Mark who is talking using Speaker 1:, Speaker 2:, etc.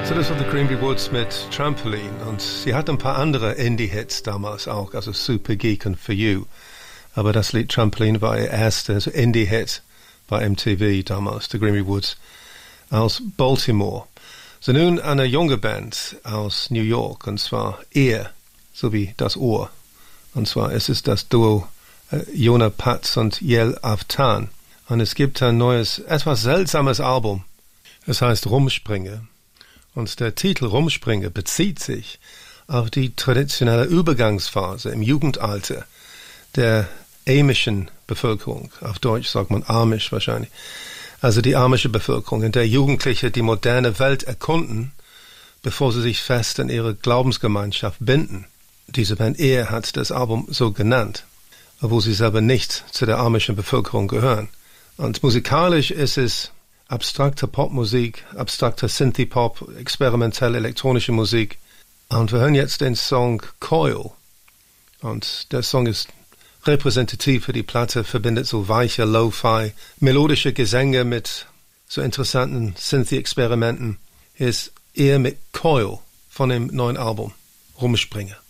Speaker 1: So, das war The Greenby Woods mit Trampoline und sie hat ein paar andere Indie-Hits damals auch, also Super Geek und For You. Aber das Lied Trampoline war ihr erster so Indie-Hit bei MTV damals, The Greenby Woods aus Baltimore. So nun eine junge Band aus New York und zwar Ear, sowie das Ohr. Und zwar es ist das Duo Yona Patz und Yael Avtan. Und es gibt ein neues, etwas seltsames Album. Es heißt Rumspringe. Und der Titel Rumspringe bezieht sich auf die traditionelle Übergangsphase im Jugendalter der amischen Bevölkerung. Auf Deutsch sagt man Amish wahrscheinlich. Also die amische Bevölkerung, in der Jugendliche die moderne Welt erkunden, bevor sie sich fest in ihre Glaubensgemeinschaft binden. Diese Band Ear hat das Album so genannt, obwohl sie selber nicht zu der amischen Bevölkerung gehören. Und musikalisch ist es abstrakte Popmusik, abstrakter Synthie-Pop, experimentelle elektronische Musik. Und wir hören jetzt den Song Coil. Und der Song ist repräsentativ für die Platte, verbindet so weiche, Lo-Fi, melodische Gesänge mit so interessanten Synthie-Experimenten. Hier ist Ear mit Coil von dem neuen Album Rumspringe.